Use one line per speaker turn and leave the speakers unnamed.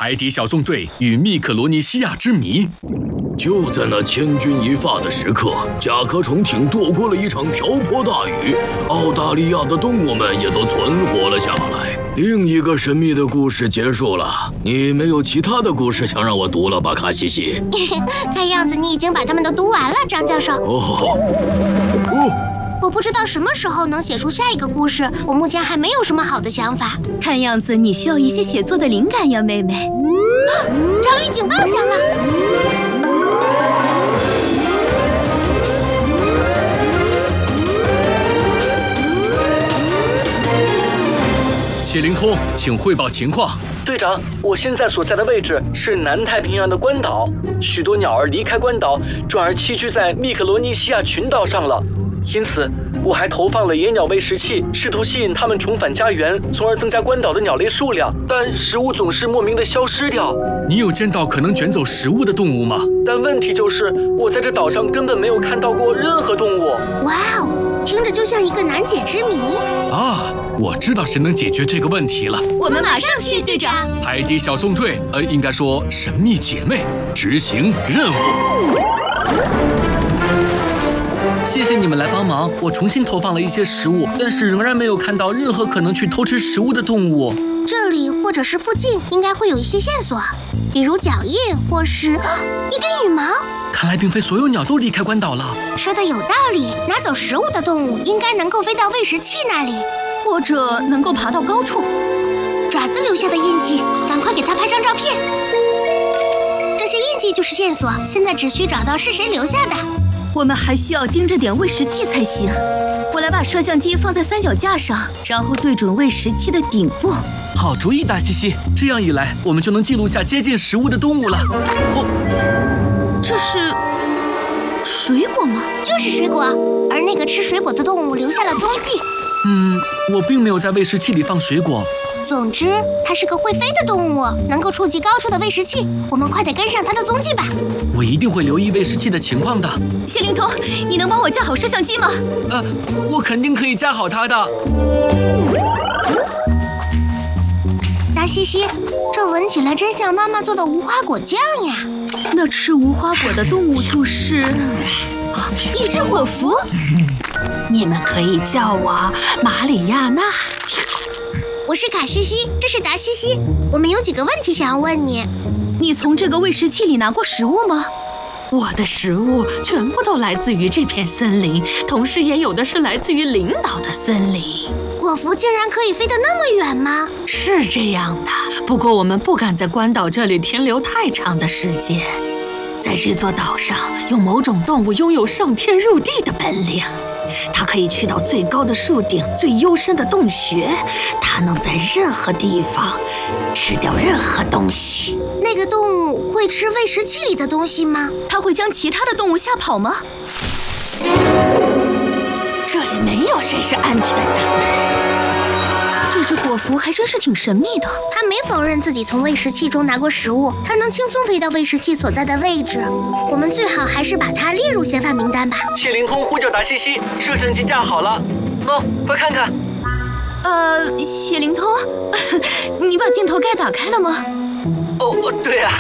海底小纵队与密克罗尼西亚之谜。
就在那千钧一发的时刻，甲壳虫艇躲过了一场瓢泼大雨，澳大利亚的动物们也都存活了下来。另一个神秘的故事结束了，你没有其他的故事想让我读了吧，卡西西？
看样子你已经把它们都读完了，张教授。我不知道什么时候能写出下一个故事，我目前还没有什么好的想法。
看样子你需要一些写作的灵感呀，妹妹。
章鱼警报响了。
谢灵通，请汇报情况。
队长，我现在所在的位置是南太平洋的关岛，许多鸟儿离开关岛，转而栖居在密克罗尼西亚群岛上了。因此，我还投放了野鸟喂食器，试图吸引它们重返家园，从而增加关岛的鸟类数量。但食物总是莫名的消失掉。
你有见到可能卷走食物的动物吗？
但问题就是，我在这岛上根本没有看到过任何动物。
哇哦，听着就像一个难解之谜
啊！我知道谁能解决这个问题了。
我们马上去，队长。
海底小纵队，应该说神秘姐妹，执行任务。
谢谢你们来帮忙，我重新投放了一些食物，但是仍然没有看到任何可能去偷吃食物的动物。
这里或者是附近应该会有一些线索，比如脚印或是一根羽毛。
看来并非所有鸟都离开关岛了。
说的有道理，拿走食物的动物应该能够飞到喂食器那里，
或者能够爬到高处。
爪子留下的印记，赶快给它拍张照片。这些印记就是线索，现在只需找到是谁留下的。
我们还需要盯着点喂食器才行。我来把摄像机放在三脚架上，然后对准喂食器的顶部。
好主意，大西西。这样一来，我们就能记录下接近食物的动物了。
这是水果吗？
就是水果，而那个吃水果的动物留下了踪迹。
我并没有在喂食器里放水果。
总之，它是个会飞的动物，能够触及高处的喂食器。我们快点跟上它的踪迹吧！
我一定会留意喂食器的情况的。
谢灵通，你能帮我架好摄像机吗？
我肯定可以架好它的。
达西西，这闻起来真像妈妈做的无花果酱呀！
那吃无花果的动物就是一只果蝠。
你们可以叫我马里亚纳。
我是卡西西，这是达西西。我们有几个问题想要问你。
你从这个喂食器里拿过食物吗？
我的食物全部都来自于这片森林，同时也有的是来自于领导的森林。
果蝠竟然可以飞得那么远吗？
是这样的，不过我们不敢在关岛这里停留太长的时间。在这座岛上，有某种动物拥有上天入地的本领。它可以去到最高的树顶、最幽深的洞穴，它能在任何地方吃掉任何东西。
那个动物会吃喂食器里的东西吗？
它会将其他的动物吓跑吗？
这里没有谁是安全的。
这只果蝠还真是挺神秘的。
它没否认自己从喂食器中拿过食物，它能轻松飞到喂食器所在的位置。我们最好还是把它列入嫌犯名单吧。
谢灵通呼叫达西西，摄像机架好了。快看看。
谢灵通，你把镜头盖打开了吗？
对啊。